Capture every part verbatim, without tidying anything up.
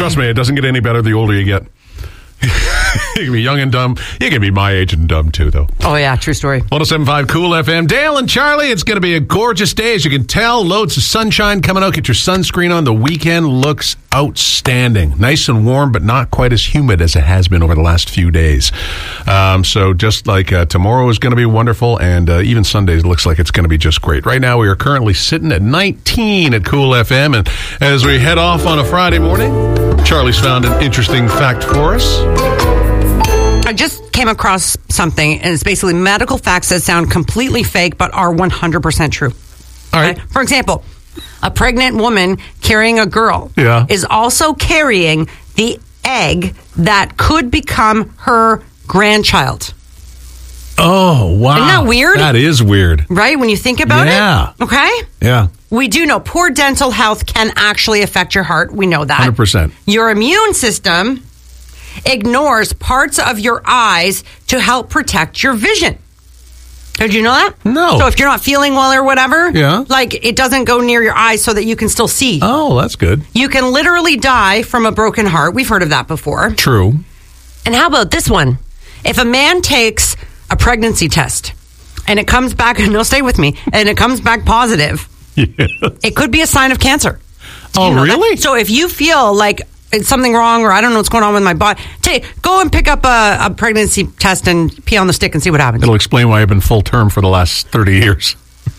Trust me, it doesn't get any better the older you get. You can be young and dumb. You can be my age and dumb, too, though. Oh, yeah. True story. one oh seven point five Cool F M. Dale and Charlie, it's going to be a gorgeous day. As you can tell, loads of sunshine coming out. Get your sunscreen on. The weekend looks outstanding. Nice and warm, but not quite as humid as it has been over the last few days. Um, so just like uh, tomorrow is going to be wonderful, and uh, even Sundays looks like it's going to be just great. Right now, we are currently sitting at nineteen at Cool F M, and as we head off on a Friday morning, Charlie's found an interesting fact for us. I just came across something, and it's basically medical facts that sound completely fake but are one hundred percent true. All right. Okay? For example, a pregnant woman carrying a girl yeah. is also carrying the egg that could become her grandchild. Oh, wow. Isn't that weird? That is weird. Right? When you think about yeah. it? Okay? Yeah. We do know poor dental health can actually affect your heart. We know that. one hundred percent. Your immune system ignores parts of your eyes to help protect your vision. Did you know that? No. So if you're not feeling well or whatever, yeah. like it doesn't go near your eyes so that you can still see. Oh, that's good. You can literally die from a broken heart. We've heard of that before. True. And how about this one? If a man takes a pregnancy test and it comes back, no, stay with me, and it comes back positive, yeah. it could be a sign of cancer. Oh, you know really? That? So if you feel like it's something wrong or I don't know what's going on with my body, take, go and pick up a, a pregnancy test and pee on the stick and see what happens. It'll explain why I've been full term for the last thirty years.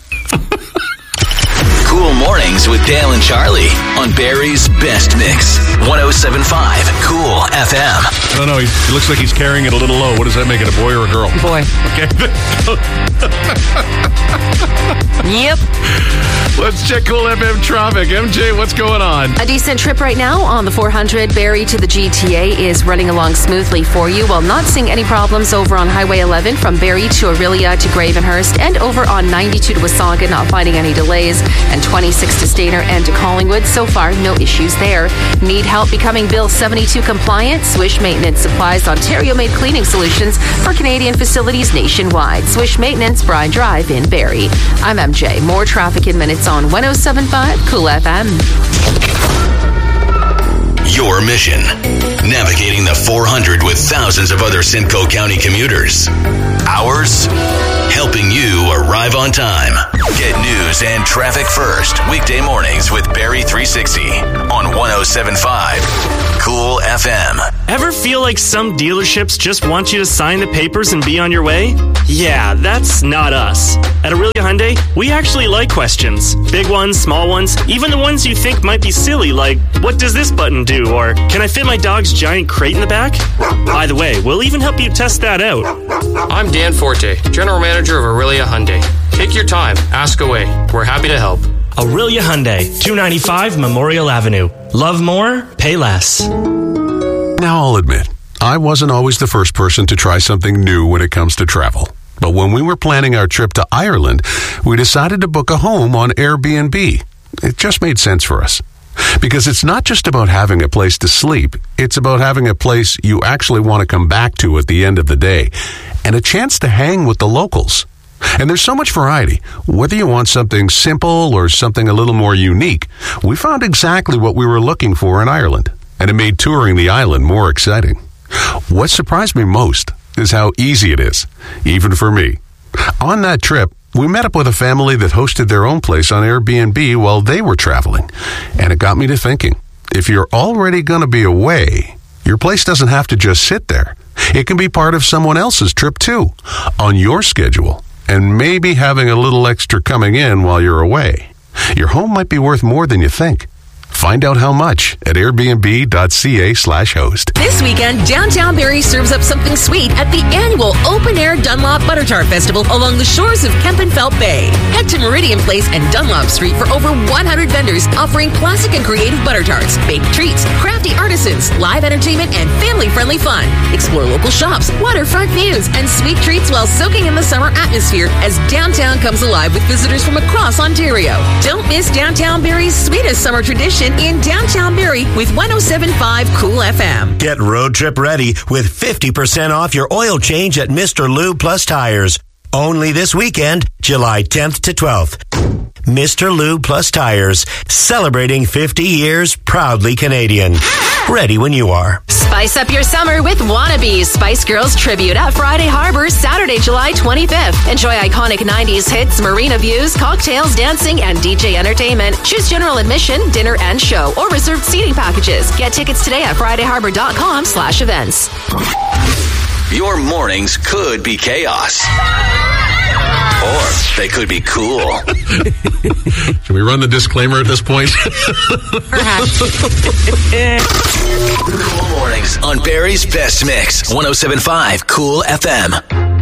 Cool Mornings with Dale and Charlie on Barrie's Best Mix. one oh seven point five Cool F M. I don't know. He, it looks like he's carrying it a little low. What does that make it, a boy or a girl? Boy. Okay. Yep. Let's check Cool F M traffic. M J, what's going on? A decent trip right now on the four hundred. Barrie to the G T A is running along smoothly for you, while not seeing any problems over on Highway eleven from Barrie to Orillia to Gravenhurst, and over on ninety-two to Wasaga, not finding any delays, and twenty-six to Stainer and to Collingwood. So far, no issues there. Need help becoming Bill seventy-two compliant? Swish Maintenance supplies Ontario-made cleaning solutions for Canadian facilities nationwide. Swish Maintenance, Bryan Drive in Barrie. I'm M J. More traffic in minutes on one oh seven point five Cool F M. Your mission, navigating the four hundred with thousands of other Simcoe County commuters. Ours, helping you arrive on time. Get news and traffic first, weekday mornings with Barrie three sixty on one oh seven point five Cool F M. Ever feel like some dealerships just want you to sign the papers and be on your way? Yeah, that's not us. At Orillia Hyundai, we actually like questions. Big ones, small ones, even the ones you think might be silly, like, what does this button do? Or, can I fit my dog's giant crate in the back? By the way, we'll even help you test that out. I'm Dan Forte, General Manager of Orillia Hyundai. Take your time. Ask away. We're happy to help. Orillia Hyundai, two ninety-five Memorial Avenue. Love more, pay less. Now, I'll admit, I wasn't always the first person to try something new when it comes to travel. But when we were planning our trip to Ireland, we decided to book a home on Airbnb. It just made sense for us. Because it's not just about having a place to sleep, it's about having a place you actually want to come back to at the end of the day, and a chance to hang with the locals. And there's so much variety. Whether you want something simple or something a little more unique, we found exactly what we were looking for in Ireland, and it made touring the island more exciting. What surprised me most is how easy it is, even for me. On that trip, we met up with a family that hosted their own place on Airbnb while they were traveling. And it got me to thinking, if you're already going to be away, your place doesn't have to just sit there. It can be part of someone else's trip too, on your schedule, and maybe having a little extra coming in while you're away. Your home might be worth more than you think. Find out how much at airbnb.ca slash host. This weekend, Downtown Barrie serves up something sweet at the annual open-air Dunlop Butter Tart Festival along the shores of Kempenfelt Bay. Head to Meridian Place and Dunlop Street for over one hundred vendors offering classic and creative butter tarts, baked treats, crafty artisans, live entertainment, and family-friendly fun. Explore local shops, waterfront views, and sweet treats while soaking in the summer atmosphere as downtown comes alive with visitors from across Ontario. Don't miss Downtown Barrie's sweetest summer tradition in Downtown Barrie with one oh seven point five Cool F M. Get road trip ready with fifty percent off your oil change at Mister Lube Plus Tires. Only this weekend, July tenth to twelfth. Mister Lube Plus Tires, celebrating fifty years proudly Canadian. ready when you are. Spice up your summer with Wannabe's Spice Girls Tribute at Friday Harbor, Saturday, July twenty-fifth. Enjoy iconic nineties hits, marina views, cocktails, dancing, and D J entertainment. Choose general admission, dinner, and show, or reserved seating packages. Get tickets today at friday harbor dot com slash events. Your mornings could be chaos. Or they could be cool. Should we run the disclaimer at this point? Perhaps. Cool mornings on Barry's Best Mix, one oh seven point five Cool F M.